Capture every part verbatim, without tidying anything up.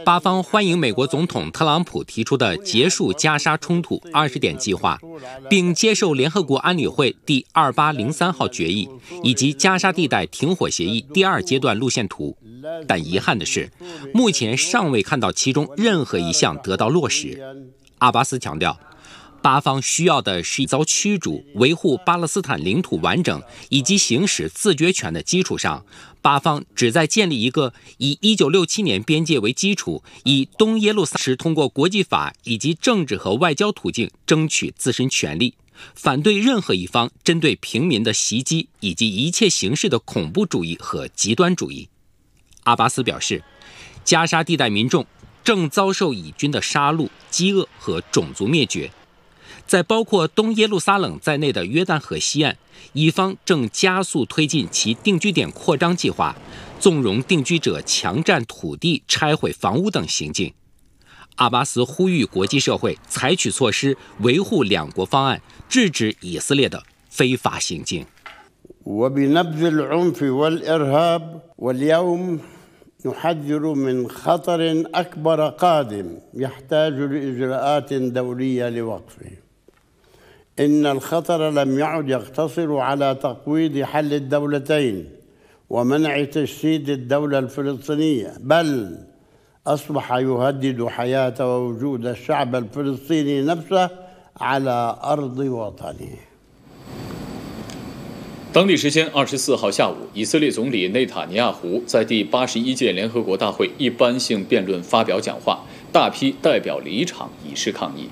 巴方欢迎美国总统特朗普提出的结束加沙冲突二十点计划，并接受联合国安理会第二八零三号决议以及加沙地带停火协议第二阶段路线图。但遗憾的是，目前尚未看到其中任何一项得到落实。阿巴斯强调，巴方需要的是一遭驱逐、维护巴勒斯坦领土完整以及行使自决权的基础上，巴方旨在建立一个以一九六七年边界为基础，以东耶路撒冷通过国际法以及政治和外交途径争取自身权利，反对任何一方针对平民的袭击以及一切形式的恐怖主义和极端主义。阿巴斯表示，加沙地带民众正遭受以军的杀戮、饥饿和种族灭绝。在包括东耶路撒冷在内的约旦河西岸，以方正加速推进其定居点扩张计划，纵容定居者强占土地、拆毁房屋等行径。阿巴斯呼吁国际社会采取措施，维护两国方案，制止以色列的非法行径。 نحذر من خطر أكبر قادم يحتاج لإجراءات دولية لوقفه. إن الخطر لم يعد يقتصر على تقويض حل الدولتين ومنع تجسيد الدولة الفلسطينية، بل أصبح يهدد حياة ووجود الشعب الفلسطيني نفسه على أرض وطنه。 当地时间二十四号下午，以色列总理内塔尼亚胡在第八十一届联合国大会一般性辩论发表讲话，大批代表离场以示抗议。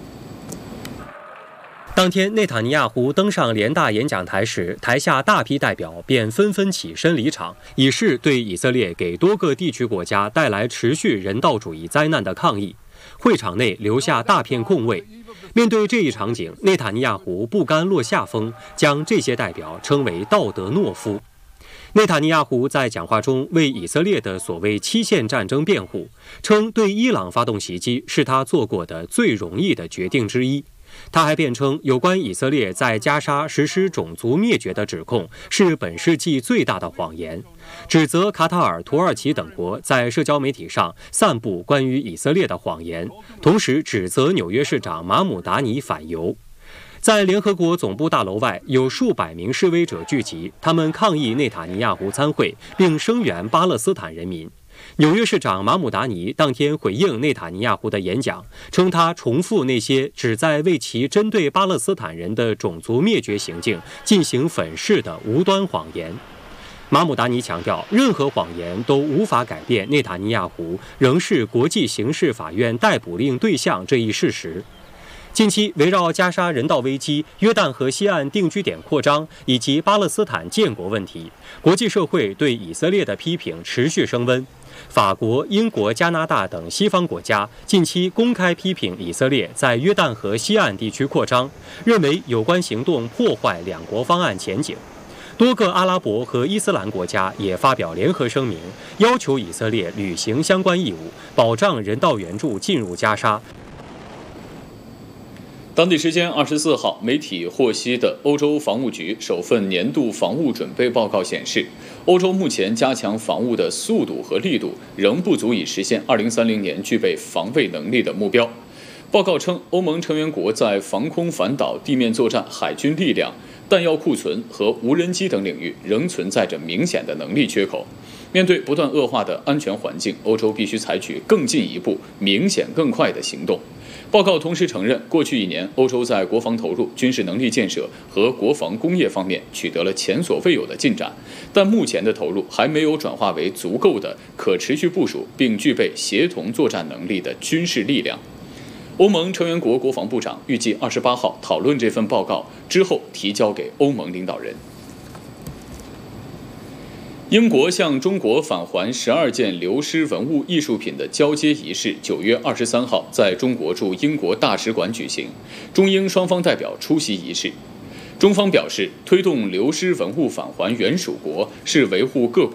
当天，内塔尼亚胡登上联大演讲台时，台下大批代表便纷纷起身离场，以示对以色列给多个地区国家带来持续人道主义灾难的抗议。会场内留下大片空位。面对这一场景，内塔尼亚胡不甘落下风，将这些代表称为道德懦夫。内塔尼亚胡在讲话中为以色列的所谓七线战争辩护，称对伊朗发动袭击是他做过的最容易的决定之一。他还辩称，有关以色列在加沙实施种族灭绝的指控是本世纪最大的谎言，指责卡塔尔、土耳其等国在社交媒体上散布关于以色列的谎言，同时指责纽约市长马姆达尼反犹。在联合国总部大楼外，有数百名示威者聚集，他们抗议内塔尼亚胡参会，并声援巴勒斯坦人民。纽约市长马姆达尼当天回应内塔尼亚胡的演讲，称他重复那些旨在为其针对巴勒斯坦人的种族灭绝行径进行粉饰的无端谎言。马姆达尼强调，任何谎言都无法改变内塔尼亚胡仍是国际刑事法院逮捕令对象这一事实。近期，围绕加沙人道危机、约旦河西岸定居点扩张以及巴勒斯坦建国问题，国际社会对以色列的批评持续升温。法国、英国、加拿大等西方国家近期公开批评以色列在约旦河西岸地区扩张，认为有关行动破坏两国方案前景。多个阿拉伯和伊斯兰国家也发表联合声明，要求以色列履行相关义务，保障人道援助进入加沙。 当地时间二十四号，媒体获悉的欧洲防务局首份年度防务准备报告显示，欧洲目前加强防务的速度和力度仍不足以实现二零三零年具备防卫能力的目标。报告称，欧盟成员国在防空反导、地面作战、海军力量、弹药库存和无人机等领域仍存在着明显的能力缺口。面对不断恶化的安全环境，欧洲必须采取更进一步、明显更快的行动。报告同时承认，过去一年，欧洲在国防投入、军事能力建设和国防工业方面取得了前所未有的进展，但目前的投入还没有转化为足够的可持续部署并具备协同作战能力的军事力量。欧盟成员国国防部长预计二十八号讨论这份报告之后提交给欧盟领导人。英国向中国返还十二件流失文物艺术品的交接仪式，九月二十三号在中国驻英国大使馆举行，中英双方代表出席仪式。中方表示，推动流失文物返还原属国是维护各